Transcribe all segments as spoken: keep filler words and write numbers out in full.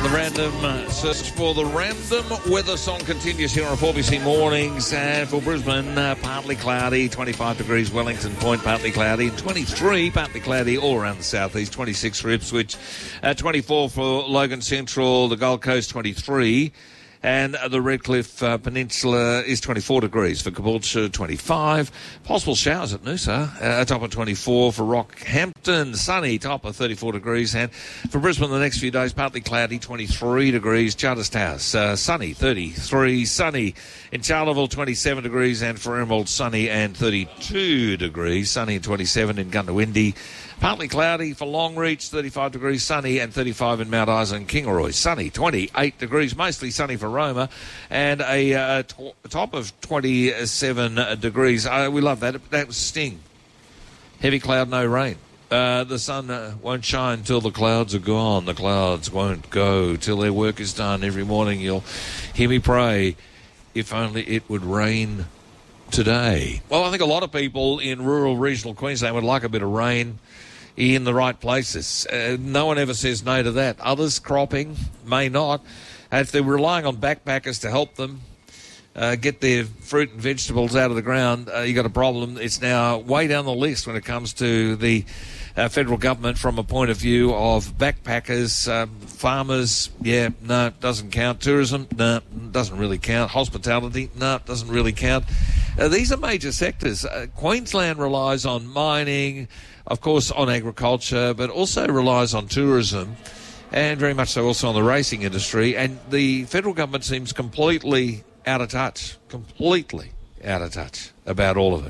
the random uh, search for the random weather song continues here on four B C Mornings. And for Brisbane, uh, partly cloudy, twenty-five degrees, Wellington Point, partly cloudy, twenty-three, partly cloudy all around the southeast, twenty-six for Ipswich, uh, twenty-four for Logan Central, the Gold Coast, twenty-three. And uh, the Redcliffe uh, Peninsula is twenty-four degrees. For Caboolture, twenty-five. Possible showers at Noosa, uh, top of twenty-four. For Rockhampton, sunny, top of thirty-four degrees. And for Brisbane, the next few days, partly cloudy, twenty-three degrees. Charters Towers, uh, sunny, thirty-three. Sunny in Charleville, twenty-seven degrees. And for Emerald, sunny and thirty-two degrees. Sunny and twenty-seven in Gundawindi. Partly cloudy for Longreach, thirty-five degrees, sunny, and thirty-five in Mount Isa and Kingaroy. Sunny, twenty-eight degrees, mostly sunny for Roma, and a uh, t- top of twenty-seven degrees. Uh, we love that. That was Sting. Heavy cloud, no rain. Uh, the sun uh, won't shine till the clouds are gone. The clouds won't go till their work is done. Every morning you'll hear me pray, if only it would rain today. Well, I think a lot of people in rural regional Queensland would like a bit of rain in the right places. Uh, no one ever says no to that. Others, cropping, may not. And if they're relying on backpackers to help them uh, get their fruit and vegetables out of the ground, uh, you've got a problem. It's now way down the list when it comes to the uh, federal government from a point of view of backpackers, uh, farmers, yeah, no, doesn't count. Tourism, no, doesn't really count. Hospitality, no, doesn't really count. Uh, these are major sectors. Uh, Queensland relies on mining, of course, on agriculture, but also relies on tourism and very much so also on the racing industry. And the federal government seems completely out of touch, completely out of touch about all of it.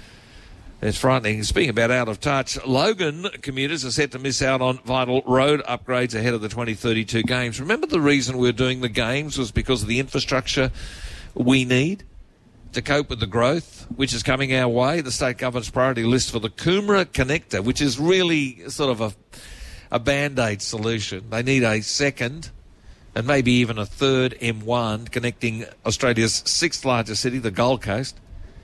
It's frightening. Speaking about out of touch, Logan commuters are set to miss out on vital road upgrades ahead of the twenty thirty-two Games. Remember the reason we're doing the Games was because of the infrastructure we need to cope with the growth which is coming our way. The state government's priority list for the Coomera Connector, which is really sort of a, a Band-Aid solution. They need a second and maybe even a third M one connecting Australia's sixth largest city, the Gold Coast,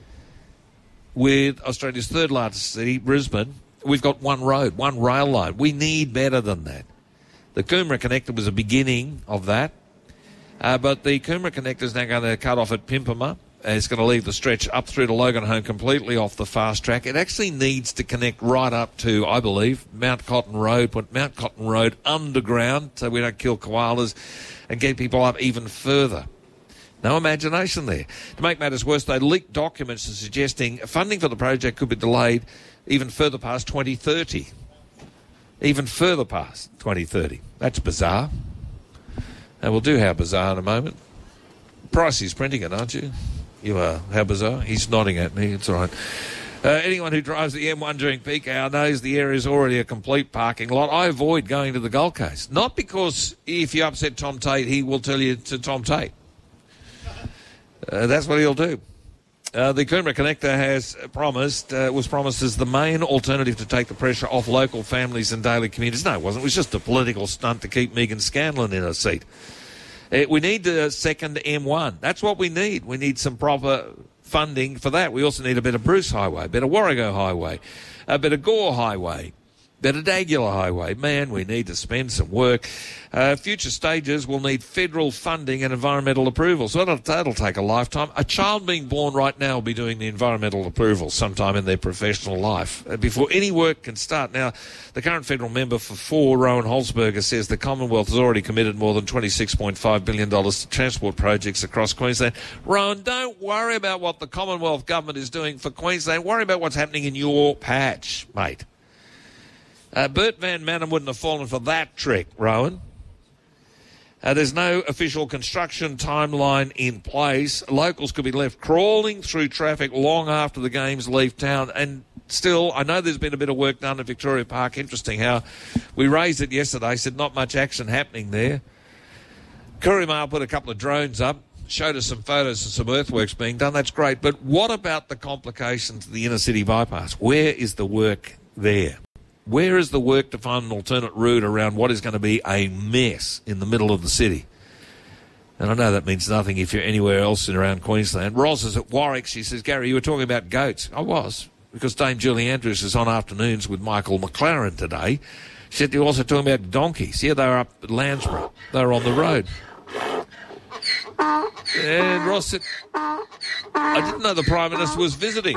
with Australia's third largest city, Brisbane. We've got one road, one rail line. We need better than that. The Coomera Connector was a beginning of that, uh, but the Coomera Connector is now going to cut off at Pimpama. It's going to leave the stretch up through to Logan Home completely off the fast track. It actually needs to connect right up to, I believe, Mount Cotton Road, put Mount Cotton Road underground so we don't kill koalas and get people up even further. No imagination there. To make matters worse, they leaked documents suggesting funding for the project could be delayed even further past twenty thirty. Even further past twenty thirty. That's bizarre. And we'll do how bizarre in a moment. Pricey's printing it, aren't you? You are. How bizarre. He's nodding at me. It's all right. Uh, anyone who drives the M one during peak hour knows the area is already a complete parking lot. I avoid going to the Gold Coast. Not because if you upset Tom Tate, he will tell you to Tom Tate. Uh, that's what he'll do. Uh, the Coomera Connector has promised, uh, was promised as the main alternative to take the pressure off local families and daily commuters. No, it wasn't. It was just a political stunt to keep Megan Scanlon in her seat. Uh, we need a second M one. That's what we need. We need some proper funding for that. We also need a better Bruce Highway, a better Warrego Highway, a better Gore Highway, better Dagular Highway. Man, we need to spend some work. Uh, future stages will need federal funding and environmental approval. So that'll, that'll take a lifetime. A child being born right now will be doing the environmental approval sometime in their professional life uh, before any work can start. Now, the current federal member for four, Rowan Holzberger, says the Commonwealth has already committed more than twenty-six point five billion dollars to transport projects across Queensland. Rowan, don't worry about what the Commonwealth government is doing for Queensland. Worry about what's happening in your patch, mate. Uh, Bert Van Manen wouldn't have fallen for that trick, Rowan. Uh, there's no official construction timeline in place. Locals could be left crawling through traffic long after the games leave town. And still, I know there's been a bit of work done at Victoria Park. Interesting how we raised it yesterday, said not much action happening there. Courier put a couple of drones up, showed us some photos of some earthworks being done. That's great. But what about the complications of the inner city bypass? Where is the work there? Where is the work to find an alternate route around what is going to be a mess in the middle of the city? And I know that means nothing if you're anywhere else in around Queensland. Ros is at Warwick. She says, Gary, you were talking about goats. I was, because Dame Julie Andrews is on afternoons with Michael McLaren today. She said, you're also talking about donkeys. Yeah, they were up at Landsborough. They were on the road. And Ross said, I didn't know the Prime Minister was visiting.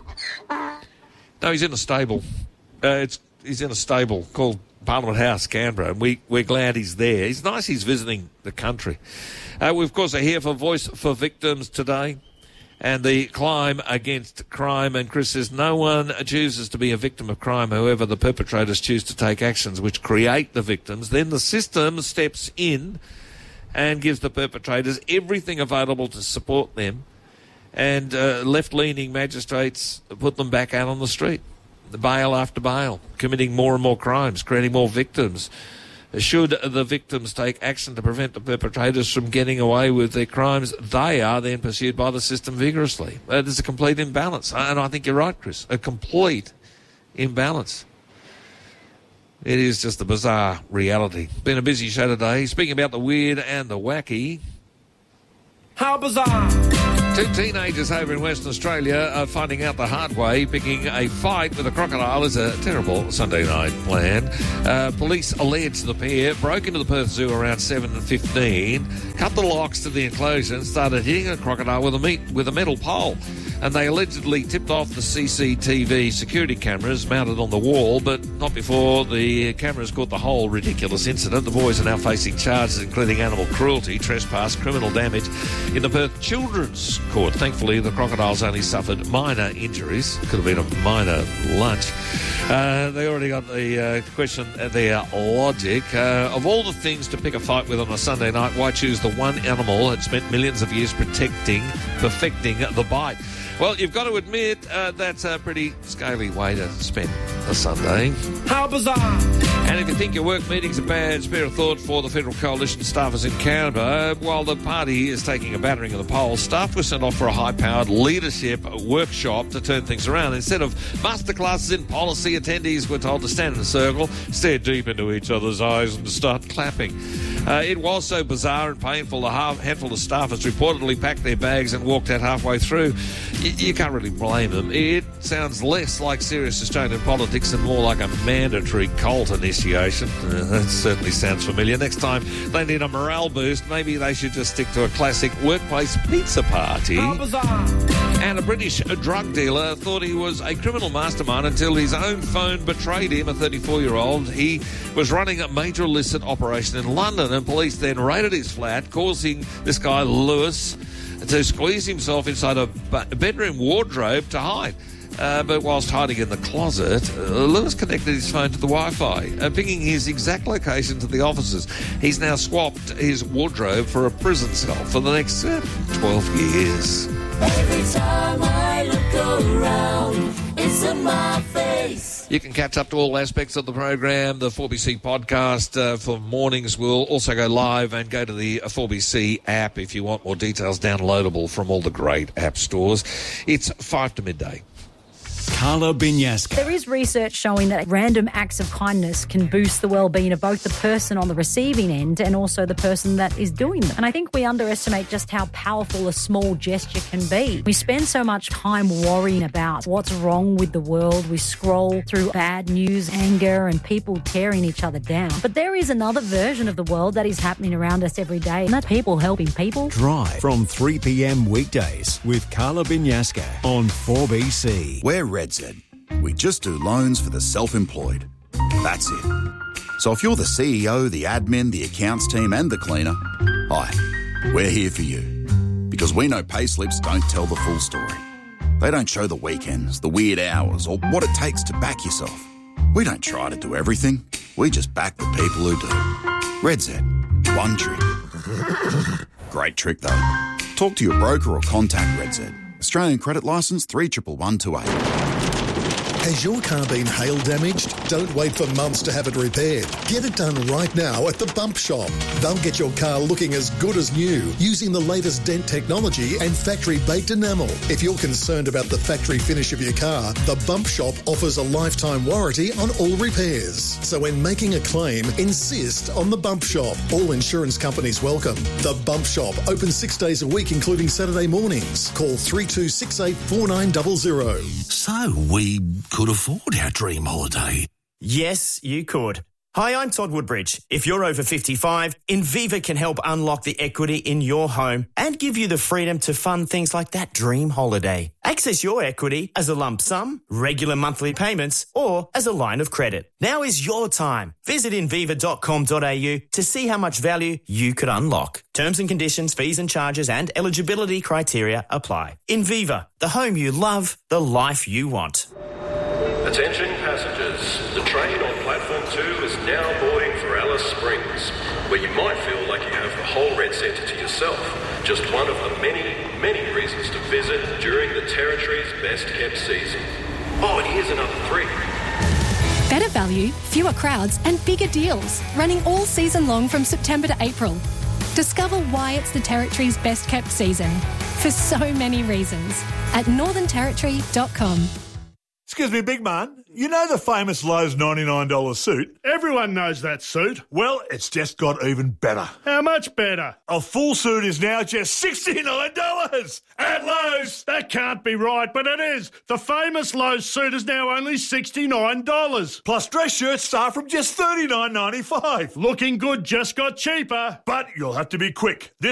No, he's in a stable. Uh, it's He's in a stable called Parliament House, Canberra, and we, we're glad he's there. It's nice he's visiting the country. Uh, we, of course, are here for Voice for Victims today and the climb against crime. And Chris says no one chooses to be a victim of crime. However, the perpetrators choose to take actions which create the victims. Then the system steps in and gives the perpetrators everything available to support them. And uh, left-leaning magistrates put them back out on the street. The bail after bail, committing more and more crimes, creating more victims. Should the victims take action to prevent the perpetrators from getting away with their crimes, they are then pursued by the system vigorously. Uh, there's a complete imbalance. And I think you're right, Chris, a complete imbalance. It is just a bizarre reality. Been a busy show today. Speaking about the weird and the wacky. How bizarre! Two teenagers over in Western Australia are finding out the hard way picking a fight with a crocodile is a terrible Sunday night plan. Uh, police allege the pair broke into the Perth Zoo around seven fifteen, cut the locks to the enclosure and started hitting a crocodile with a, meat, with a metal pole. And they allegedly tipped off the C C T V security cameras mounted on the wall, but not before the cameras caught the whole ridiculous incident. The boys are now facing charges including animal cruelty, trespass, criminal damage in the Perth Children's Court. Thankfully, the crocodiles only suffered minor injuries. Could have been a minor lunch. Uh, they already got the uh, question, uh, their logic. Uh, of all the things to pick a fight with on a Sunday night, why choose the one animal that spent millions of years protecting, perfecting the bite? Well, you've got to admit uh, that's a pretty scaly way to spend a Sunday. How bizarre! And if you think your work meeting's a bad spare a thought for the Federal Coalition staffers in Canberra, while the party is taking a battering of the polls, staff were sent off for a high-powered leadership workshop to turn things around. Instead of masterclasses in policy, attendees were told to stand in a circle, stare deep into each other's eyes and start clapping. Uh, it was so bizarre and painful, a half, handful of staffers reportedly packed their bags and walked out halfway through. You, you can't really blame them. It sounds less like serious Australian politics and more like a mandatory cult initiation. Uh, that certainly sounds familiar. Next time they need a morale boost, maybe they should just stick to a classic workplace pizza party. How bizarre! And a British drug dealer thought he was a criminal mastermind until his own phone betrayed him, a thirty-four-year-old. He was running a major illicit operation in London, and police then raided his flat, causing this guy, Lewis, to squeeze himself inside a bedroom wardrobe to hide. Uh, but whilst hiding in the closet, uh, Lewis connected his phone to the Wi-Fi, uh, pinging his exact location to the officers. He's now swapped his wardrobe for a prison cell for the next uh, twelve years. Every time I look around, it's in my face. You can catch up to all aspects of the program. The four B C podcast uh, for mornings will also go live, and go to the four B C app if you want more details downloadable from all the great app stores. It's five to midday. Carla Binyasca. There is research showing that random acts of kindness can boost the well-being of both the person on the receiving end and also the person that is doing them. And I think we underestimate just how powerful a small gesture can be. We spend so much time worrying about what's wrong with the world. We scroll through bad news, anger, and people tearing each other down. But there is another version of the world that is happening around us every day, and that's people helping people. Drive from three p.m. weekdays with Carla Binyasca on four B C. We're Red Z. We just do loans for the self-employed. That's it. So if you're the C E O, the admin, the accounts team and the cleaner, hi, we're here for you. Because we know payslips don't tell the full story. They don't show the weekends, the weird hours, or what it takes to back yourself. We don't try to do everything. We just back the people who do. Red Z. One trick. Great trick, though. Talk to your broker or contact Red Z. Australian credit licence three one one two eight. Has your car been hail damaged? Don't wait for months to have it repaired. Get it done right now at the Bump Shop. They'll get your car looking as good as new using the latest dent technology and factory-baked enamel. If you're concerned about the factory finish of your car, the Bump Shop offers a lifetime warranty on all repairs. So when making a claim, insist on the Bump Shop. All insurance companies welcome. The Bump Shop, open six days a week, including Saturday mornings. Call three two six eight four nine zero zero. So we could afford our dream holiday. Yes, you could. Hi, I'm Todd Woodbridge. If you're over fifty-five, Inviva can help unlock the equity in your home and give you the freedom to fund things like that dream holiday. Access your equity as a lump sum, regular monthly payments, or as a line of credit. Now is your time. Visit inviva dot com dot a u to see how much value you could unlock. Terms and conditions, fees and charges and eligibility criteria apply. Inviva, the home you love, the life you want. Attention passengers, the train on platform two is now boarding for Alice Springs, where you might feel like you have the whole Red Centre to yourself. Just one of the many, many reasons to visit during the Territory's best kept season. Oh, and here's another three. Better value, fewer crowds and bigger deals, running all season long from September to April. Discover why it's the Territory's best kept season, for so many reasons, at northern territory dot com. Excuse me, big man. You know the famous Lowe's ninety-nine dollars suit? Everyone knows that suit. Well, it's just got even better. How much better? A full suit is now just sixty-nine dollars at Lowe's. That can't be right, but it is. The famous Lowe's suit is now only sixty-nine dollars. Plus dress shirts start from just thirty-nine ninety-five. Looking good just got cheaper. But you'll have to be quick. This